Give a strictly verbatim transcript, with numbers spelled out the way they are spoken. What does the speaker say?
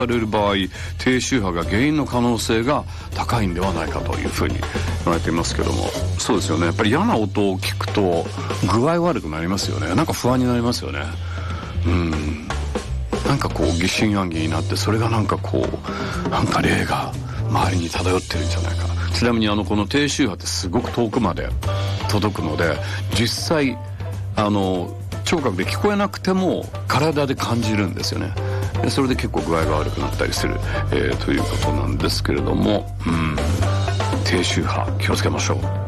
される場合、低周波が原因の可能性が高いんではないかというふうに言われていますけども、そうですよね。やっぱり嫌な音を聞くと具合悪くなりますよね。なんか不安になりますよね。うんなんかこう疑心暗鬼になって、それがなんかこうなんか霊が周りに漂ってるんじゃないか。ちなみにあのこの低周波ってすごく遠くまで届くので、実際あの聴覚で聞こえなくても体で感じるんですよね。でそれで結構具合が悪くなったりする、えー、ということなんですけれども、うん低周波気をつけましょう。